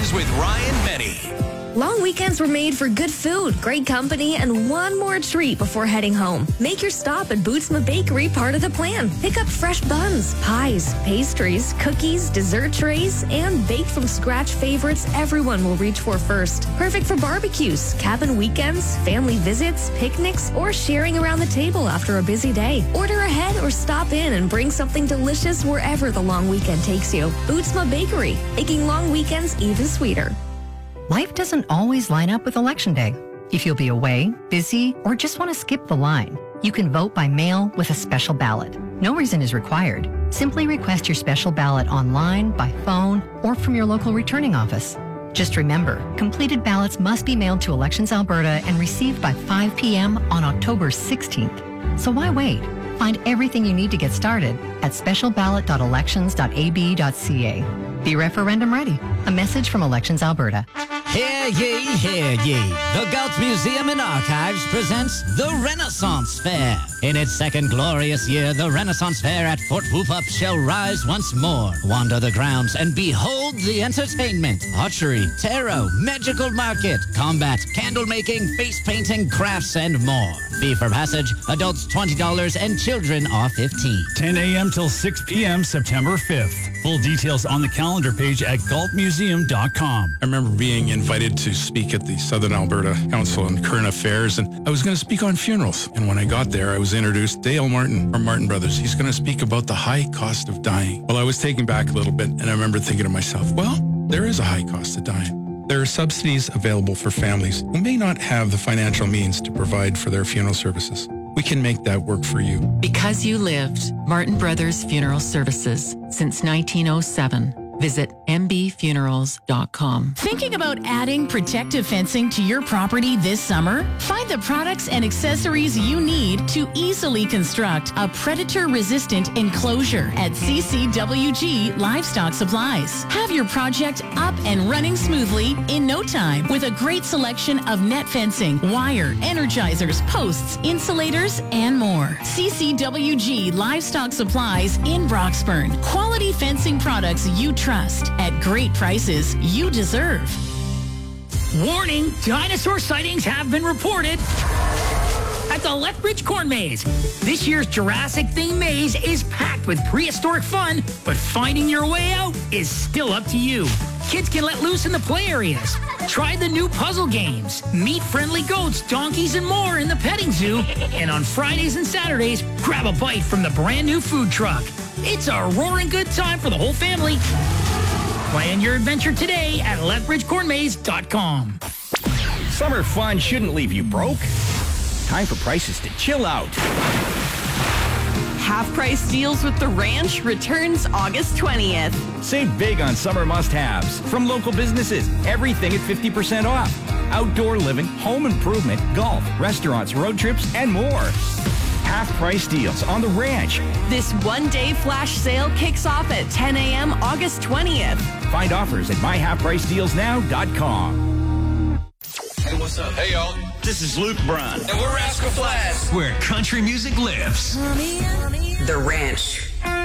Mornings with Ryan Benny. Long weekends were made for good food, great company, and one more treat before heading home. Make your stop at Bootsma Bakery part of the plan. Pick up fresh buns, pies, pastries, cookies, dessert trays, and baked from scratch favorites everyone will reach for first. Perfect for barbecues, cabin weekends, family visits, picnics, or sharing around the table after a busy day. Order ahead or stop in and bring something delicious wherever the long weekend takes you. Bootsma Bakery, making long weekends even sweeter. Life doesn't always line up with Election Day. If you'll be away, busy, or just want to skip the line, you can vote by mail with a special ballot. No reason is required. Simply request your special ballot online, by phone, or from your local returning office. Just remember, completed ballots must be mailed to Elections Alberta and received by 5 p.m. on October 16th. So why wait? Find everything you need to get started at specialballot.elections.ab.ca. Be referendum ready. A message from Elections Alberta. Hear ye, hear ye. The Galt Museum and Archives presents the Renaissance Fair. In its second glorious year, the Renaissance Fair at Fort Whoop-Up shall rise once more. Wander the grounds and behold the entertainment, archery, tarot, magical market, combat, candle making, face painting, crafts, and more. Fee for passage, adults $20 and children are $15. 10 a.m. till 6 p.m. September 5th. Full details on the calendar page at galtmuseum.com. I remember being invited to speak at the Southern Alberta Council on Current Affairs, and I was going to speak on funerals. And when I got there, I was introduced Dale Martin from Martin Brothers. He's going to speak about the high cost of dying. Well, I was taken back a little bit, and I remember thinking to myself, well, there is a high cost of dying. There are subsidies available for families who may not have the financial means to provide for their funeral services. We can make that work for you. Because you lived. Martin Brothers Funeral Services since 1907. Visit mbfunerals.com. Thinking about adding protective fencing to your property this summer? Find the products and accessories you need to easily construct a predator-resistant enclosure at CCWG Livestock Supplies. Have your project up and running smoothly in no time with a great selection of net fencing, wire, energizers, posts, insulators, and more. CCWG Livestock Supplies in Broxburn. Quality fencing products you trust at great prices you deserve. Warning, dinosaur sightings have been reported at the Lethbridge Corn Maze. This year's Jurassic-themed maze is packed with prehistoric fun, but finding your way out is still up to you. Kids can let loose in the play areas. Try the new puzzle games. Meet friendly goats, donkeys, and more in the petting zoo. And on Fridays and Saturdays, grab a bite from the brand new food truck. It's a roaring good time for the whole family. Plan your adventure today at lethbridgecornmaze.com. Summer fun shouldn't leave you broke. Time for prices to chill out. Half-price deals with The Ranch returns August 20th. Save big on summer must-haves from local businesses. Everything at 50% off. Outdoor living, home improvement, golf, restaurants, road trips, and more. Half-price deals on The Ranch. This one-day flash sale kicks off at 10 a.m. August 20th. Find offers at myhalfpriceddealsnow.com. Hey, what's up? Hey, y'all. This is Luke Brun. And we're Rascal Flatts, where country music lives. The Ranch.